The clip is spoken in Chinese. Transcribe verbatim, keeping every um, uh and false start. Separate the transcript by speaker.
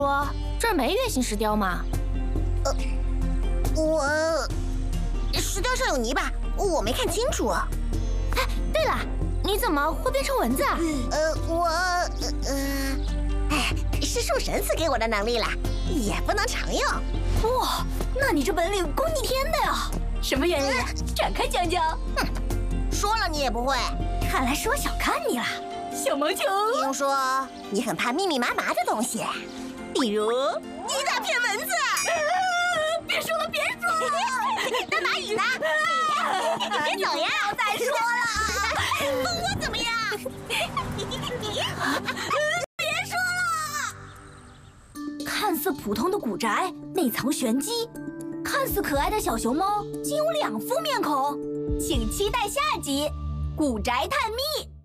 Speaker 1: 说这儿没月形石雕吗？
Speaker 2: 呃，我石雕上有泥巴，我没看清楚。
Speaker 1: 哎，对了，你怎么会变成蚊子啊？
Speaker 2: 呃，我呃，哎，是树神赐给我的能力啦，也不能常用。
Speaker 3: 哇，那你这本领够逆天的呀！什么原理？展开讲讲。
Speaker 2: 哼，说了你也不会。
Speaker 3: 看来是我小看你了，小毛球。
Speaker 2: 听说你很怕密密麻麻的东西，比如一大片蚊子。
Speaker 3: 啊、别说了，别说了。
Speaker 2: 那蚂蚁呢？你别走呀！
Speaker 3: 再说了，
Speaker 2: 我怎么样？
Speaker 3: 别说了。看似普通的古宅，内藏玄机；看似可爱的小熊猫，竟有两副面孔。请期待下集《古宅探秘》。